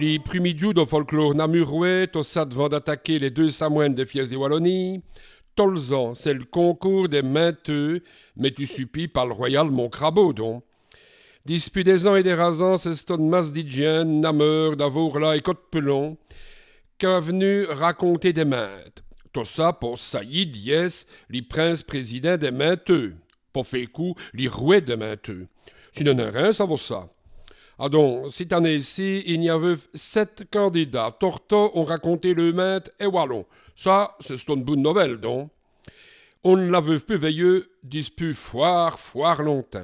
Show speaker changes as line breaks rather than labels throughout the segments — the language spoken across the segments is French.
Les premiers jours de folklore namurois, tout ça devant d'attaquer les deux samoines de Fies de Wallonie. Tolzan, c'est le concours des mainteux, mais tu suppis par le royal Montcrabeau, donc. Disput des ans et des rasans, c'est une masse d'Idjien, Nameur, Davourla et Côte-Pelon, qu'a venu raconter des maintes. Tout ça pour Saïd, yes, les princes présidents des mainteux. Pour faire coup, les rouets des mainteux. Sinon, rien, ça vaut ça. Ah donc, cette année-ci, il y avait 7 candidats. Torta ont raconté le mainte et Wallon. Ça, c'est une bonne nouvelle, donc. On ne l'avait plus veilleux, disput foire longtemps.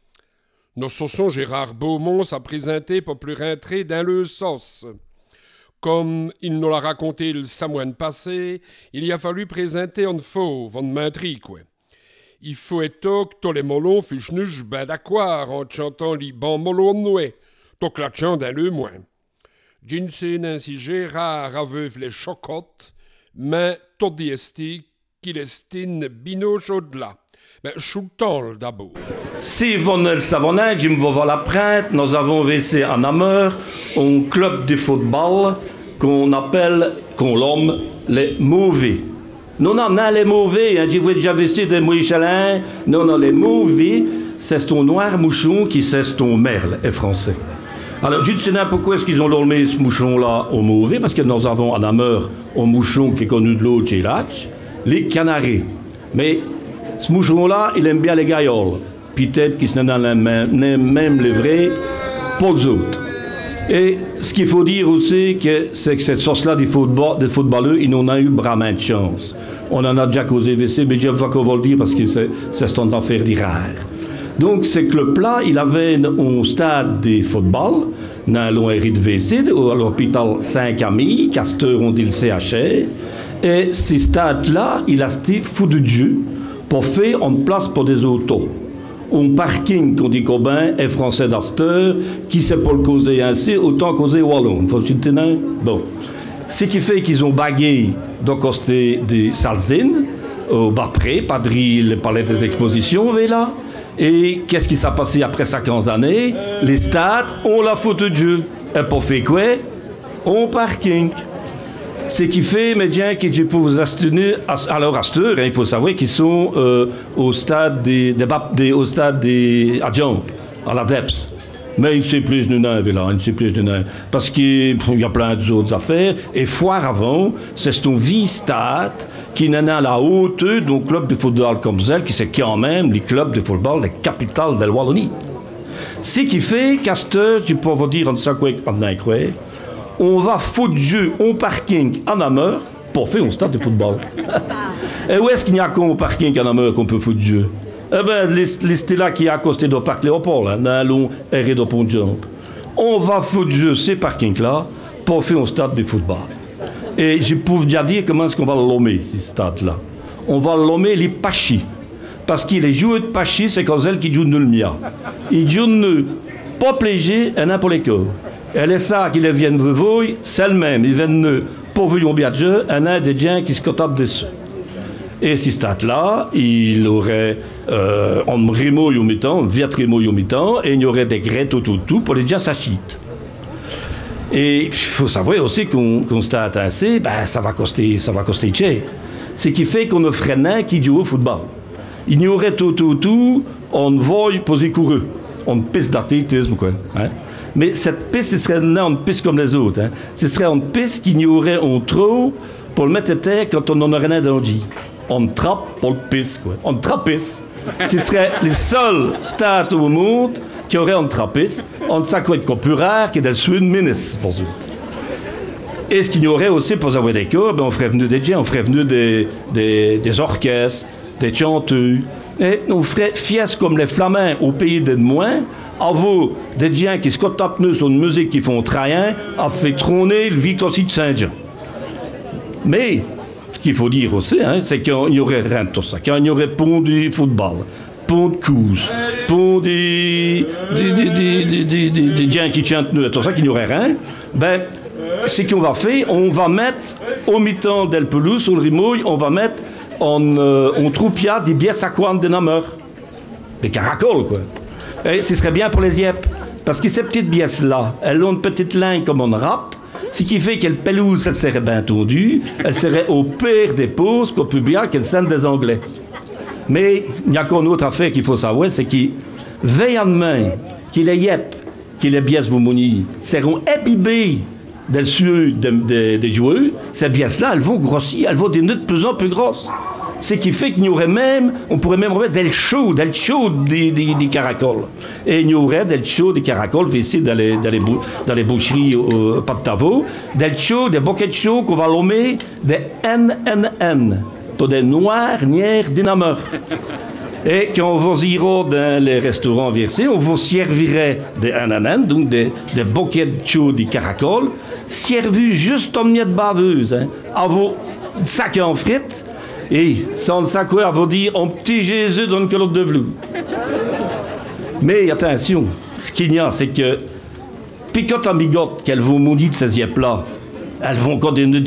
Nos saussons Gérard Beaumont s'est présenté pour plus rentrer dans le sauce. Comme il nous l'a raconté le samoine passé, il y a fallu présenter un fauve, un maintri, quoi. Il faut être que tous les molons fichent nuge ben d'accord en chantant les bons molons noués, tout clatchant dans le moins. Jinsen ainsi Gérard aveuve les chocottes, mais tout diesti qu'il estime bino chaud-là. Mais chouton d'abord.
Si vous ne le savez, je me vois la prête, nous avons versé en Namur un club de football qu'on appelle, qu'on l'homme, les mauvais. Non, les mauvais, hein, je vous ai déjà versé des Michelin. Non, les mauvais, c'est ton noir mouchon qui c'est ton merle, est français. Alors, je ne sais pas pourquoi est-ce qu'ils ont nommé ce mouchon-là au mauvais, parce que nous avons en Namur un mouchon qui est connu de l'autre chez l'Hatch, les canards. Mais ce mouchon-là, il aime bien les gailloles. Peut-être qu'ils sont dans les mêmes les vrais, pas les autres. Et ce qu'il faut dire aussi, c'est que cette sauce-là des footballeurs, ils n'ont pas eu vraiment de chance. On en a déjà causé WC, mais je ne vais pas vous le dire parce que c'est une affaire rare. Donc, ce club-là, il avait un stade de football, dans l'ORI de WC, à l'hôpital Saint-Camille, Castor, on dit le CHR. Et ce stade-là, il a été fou de Dieu pour faire une place pour des autos. Un parking, qu'on dit Cobain, est français d'Asteur, qui sait pas le causer ainsi, autant causer Wallon. Faut que tu bon. Ce qui fait qu'ils ont bagué donc c'était des salzines, au Bapré, padri le palais des expositions, là. Et qu'est-ce qui s'est passé après 50 années? Les stades ont la faute de Dieu. Et pour faire quoi? Un parking. Ce qui fait, médias, que je peux vous assurer, alors Asteur, il faut savoir qu'ils sont au stade des Adjamp, à la DEPS. Mais il ne sait plus de nain, là, il ne sait plus de nain. Parce qu'il y a plein d'autres affaires. Et foire avant, c'est un vieux stade qui n'est à la hauteur d'un club de football comme ça, qui c'est quand même les clubs de football des capitales de la Wallonie. Ce qui fait qu'Asteur, je peux vous dire en ça quoi, en incroyable, on va foutre Dieu au parking en Namur pour faire un stade de football. Et où est-ce qu'il n'y a qu'un parking en Namur qu'on peut foutre Dieu? Eh bien, c'est là qui est à côté du parc Léopold, hein, dans l'on erré de Pont-Jump. On va foutre Dieu ces parkings-là pour faire un stade de football. Et je peux déjà dire comment est-ce qu'on va l'ommer, ce stade-là. On va l'ommer les Pachis. Parce que les joueurs de Pachis, c'est comme celles qui jouent de Mia. Ils jouent pas plaisir et n'importe les corps. Et les ça qui les viennent de vous, c'est le même. Ils viennent pour vous bien jeu, et un des gens qui se contactent dessus. Et ce stade-là, il aurait un rimo au mi-temps, un viet rimo au mi-temps, et il y aurait des grès tout pour les gens s'achitent. Et il faut savoir aussi qu'on stade ainsi, ben, ça va coster cher. Ce qui fait qu'on ne ferait rien qui joue au football. Il y aurait tout, on voit poser coureux, on piste d'athlétisme, quoi. Hein? Mais cette piste, ce serait une piste comme les autres. Hein. Ce serait une piste qu'il y aurait un trou pour le mettre à terre quand on en aurait rien dans le J. On trappe pour le piste, quoi. On trappiste. Ce serait les seuls stades au monde qui auraient un trappiste. On sait quoi de plus rare que dans le sud ministre, pour eux. Et ce qu'il y aurait aussi pour avoir des chœurs, ben on ferait venir des gens, on ferait venir des orchestres, des chanteurs. Et on ferait fies comme les Flamands au pays de moins. À vous, des gens qui se contactent sur une musique qui font train, a fait trôner le Victor de Saint-Jean. Mais, ce qu'il faut dire aussi, hein, c'est qu'il n'y aurait rien de tout ça. Qu'il y aurait pont du football, pont de course, pont des gens qui chantent, tout ça, qu'il n'y aurait rien. Ben, ce qu'on va faire, on va mettre au mi-temps d'El Pelouse, sur le Rimouille, on va mettre en troupia des bières saquantes de Namur. Des caracoles, quoi. Et ce serait bien pour les Yep. Parce que ces petites pièces-là, elles ont une petite ligne comme on râpe, ce qui fait qu'elle pelouse, elle serait bien tondue, elle serait au pire des pauses qu'on peut bien qu'elle scène des Anglais. Mais il y a encore une autre affaire qu'il faut savoir, c'est qu'il veille en main, qu'il est yep, qu'il est pièces vous mouni, seront imbibées des cieux des joueurs, ces pièces-là, elles vont grossir, elles vont devenir de plus en plus grosses. Ce qui fait qu'il y aurait même, on pourrait même remettre des chauds des caracoles. Et il y aurait des chauds des caracoles ici dans les boucheries au Patavo, des chauds, des bouquets de chauds qu'on va nommer des NNN, des noirs, nières, dynameurs. Et quand on ira dans les restaurants versés, on vous servirait des NNN, donc des bouquets de chauds des caracoles, servis juste en miette baveuse, hein, à vos sacs en frites. Et sans ça quoi, vous dire un petit Jésus dans une culotte de velours. Mais attention, ce qu'il y a, c'est que picote à bigote qu'elles vont maudire de ces yep-là, elles vont encore devenir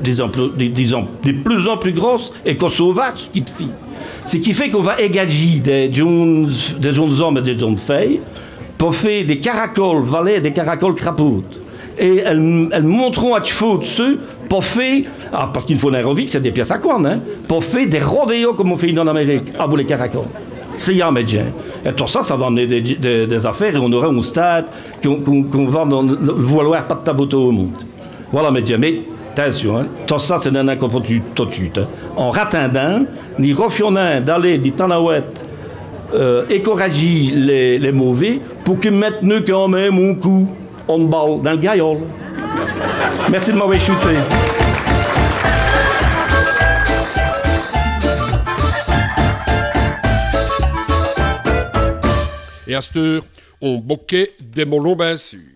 des plus en plus grosses et qu'aux sauvages qui te fient. Ce qui fait qu'on va égager des jeunes hommes et des jeunes filles pour faire des caracoles valets et des caracoles crapautes. Et elles montreront à Tchifo dessus pour faire, parce qu'il faut un aérovique, c'est des pièces à cornes, hein, pour faire des rodéos comme on fait en Amérique, à vous les caracoles. C'est un médecin. Et tout ça, ça va amener des affaires et on aura un stade qu'on va vouloir pas de taboto au monde. Voilà, médecin. Mais attention, hein, tout ça, c'est un incompréhension tout de suite. Hein. En ratindant, ni refionin d'aller des tanawettes, écorager les mauvais pour qu'ils mettent nous quand même un coup. On balle dans le gaillol. Merci de m'avoir shooté.
Et à cette heure, on boquait des molons bien sûrs.